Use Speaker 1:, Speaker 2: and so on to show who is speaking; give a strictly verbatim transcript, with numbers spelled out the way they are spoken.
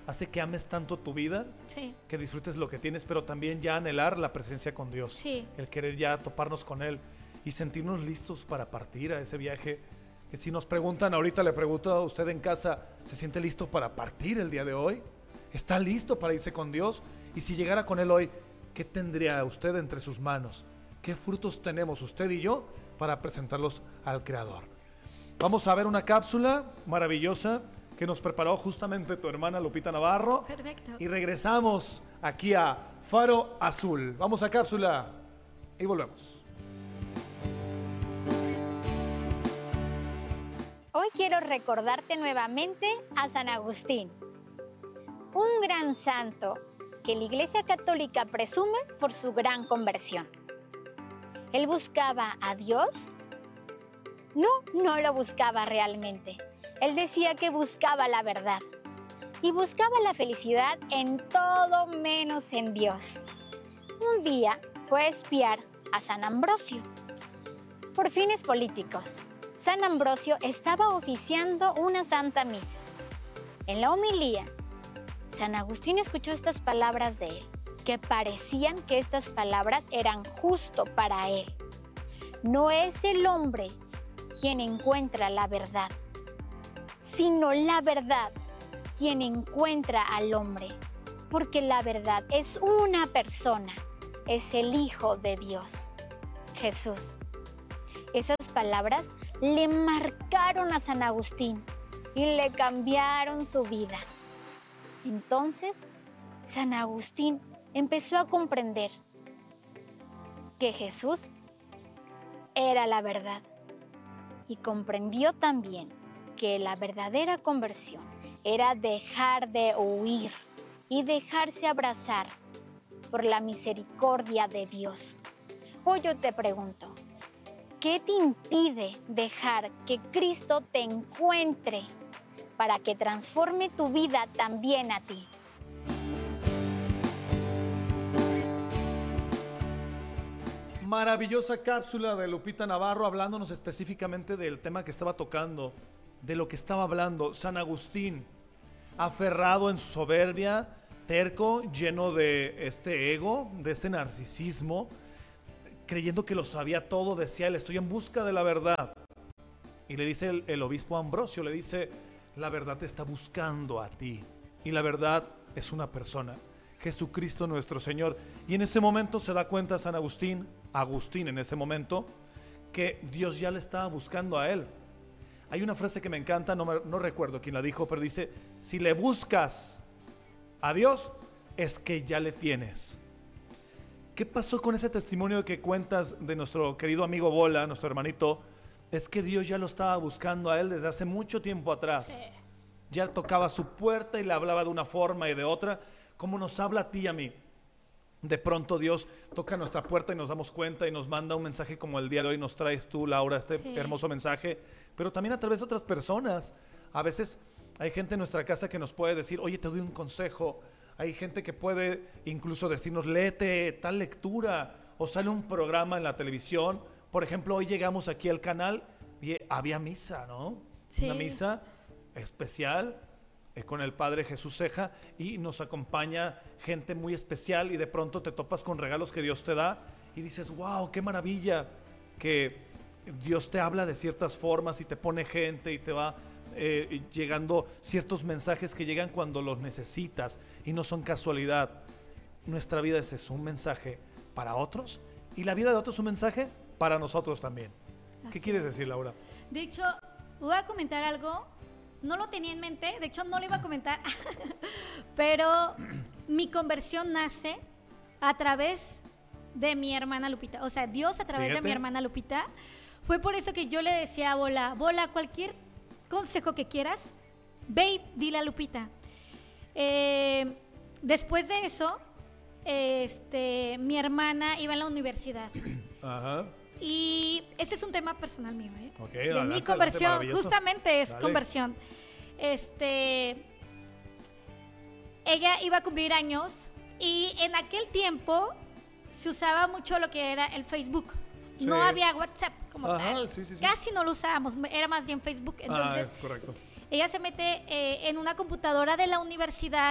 Speaker 1: hace que ames tanto tu vida,
Speaker 2: Sí.
Speaker 1: que disfrutes lo que tienes, pero también ya anhelar la presencia con Dios.
Speaker 2: Sí.
Speaker 1: El querer ya toparnos con Él y sentirnos listos para partir a ese viaje. Que si nos preguntan, ahorita le pregunto a usted en casa, ¿se siente listo para partir el día de hoy? ¿Está listo para irse con Dios? Y si llegara con Él hoy, ¿qué tendría usted entre sus manos? ¿Qué frutos tenemos usted y yo para presentarlos al Creador? Vamos a ver una cápsula maravillosa que nos preparó justamente tu hermana Lupita Navarro.
Speaker 2: Perfecto.
Speaker 1: Y regresamos aquí a Faro Azul. Vamos a cápsula y volvemos.
Speaker 3: Hoy quiero recordarte nuevamente a San Agustín, un gran santo que la Iglesia Católica presume por su gran conversión. ¿Él buscaba a Dios? No, no lo buscaba realmente. Él decía que buscaba la verdad y buscaba la felicidad en todo menos en Dios. Un día fue a espiar a San Ambrosio por fines políticos. San Ambrosio estaba oficiando una santa misa. En la homilía, San Agustín escuchó estas palabras de él, que parecían que estas palabras eran justo para él. No es el hombre quien encuentra la verdad, sino la verdad quien encuentra al hombre, porque la verdad es una persona, es el Hijo de Dios, Jesús. Esas palabras le marcaron a San Agustín y le cambiaron su vida. Entonces, San Agustín empezó a comprender que Jesús era la verdad y comprendió también que la verdadera conversión era dejar de huir y dejarse abrazar por la misericordia de Dios. Hoy yo te pregunto, ¿qué te impide dejar que Cristo te encuentre para que transforme tu vida también a ti?
Speaker 1: Maravillosa cápsula de Lupita Navarro hablándonos específicamente del tema que estaba tocando, de lo que estaba hablando. San Agustín, aferrado en su soberbia, terco, lleno de este ego, de este narcisismo, creyendo que lo sabía todo, decía él, estoy en busca de la verdad. Y le dice el, el obispo Ambrosio, le dice, la verdad te está buscando a ti. Y la verdad es una persona, Jesucristo nuestro Señor. Y en ese momento se da cuenta San Agustín, Agustín en ese momento, que Dios ya le estaba buscando a él. Hay una frase que me encanta, no, me, no recuerdo quién la dijo, pero dice, si le buscas a Dios, es que ya le tienes. ¿Qué pasó con ese testimonio que cuentas de nuestro querido amigo Bola, nuestro hermanito? Es que Dios ya lo estaba buscando a él desde hace mucho tiempo atrás.
Speaker 2: Sí.
Speaker 1: Ya tocaba su puerta y le hablaba de una forma y de otra, como nos habla a ti y a mí. De pronto Dios toca nuestra puerta y nos damos cuenta y nos manda un mensaje como el día de hoy nos traes tú, Laura, este
Speaker 2: Sí.
Speaker 1: hermoso mensaje, pero también a través de otras personas. A veces hay gente en nuestra casa que nos puede decir, oye, te doy un consejo. Hay gente que puede incluso decirnos, léete tal lectura, o sale un programa en la televisión. Por ejemplo, hoy llegamos aquí al canal y había misa, ¿no?
Speaker 2: Sí.
Speaker 1: Una misa especial eh, con el Padre Jesús Ceja, y nos acompaña gente muy especial, y de pronto te topas con regalos que Dios te da y dices, wow, qué maravilla que Dios te habla de ciertas formas y te pone gente y te va eh, llegando ciertos mensajes que llegan cuando los necesitas y no son casualidad. Nuestra vida es eso, un mensaje para otros, y la vida de otros un mensaje para nosotros también. ¿Qué
Speaker 2: Así
Speaker 1: quieres
Speaker 2: es.
Speaker 1: decir, Laura?
Speaker 2: De hecho, voy a comentar algo. No lo tenía en mente, de hecho no lo iba a comentar, pero mi conversión nace a través de mi hermana Lupita. O sea, Dios a través
Speaker 1: Fíjate.
Speaker 2: de mi hermana Lupita. Fue por eso que yo le decía a Bola, Bola, cualquier consejo que quieras, ve y dile a Lupita. Eh, después de eso, este, mi hermana iba a la universidad.
Speaker 1: Ajá.
Speaker 2: Y ese es un tema personal mío, ¿eh?
Speaker 1: Ok,
Speaker 2: de
Speaker 1: adelante,
Speaker 2: mi conversión,
Speaker 1: adelante, maravilloso.
Speaker 2: justamente es
Speaker 1: Dale.
Speaker 2: conversión. Este, ella iba a cumplir años y en aquel tiempo se usaba mucho lo que era el Facebook.
Speaker 1: Sí.
Speaker 2: No había WhatsApp como
Speaker 1: Ajá,
Speaker 2: tal.
Speaker 1: sí, sí, sí.
Speaker 2: Casi no lo usábamos, era más bien Facebook. Entonces,
Speaker 1: ah, es correcto.
Speaker 2: ella se mete eh, en una computadora de la universidad